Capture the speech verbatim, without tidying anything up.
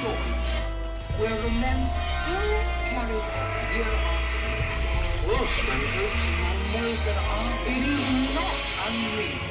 story where romance still carries on year after year. Well, Spanish. And knows that art, it is not unreal.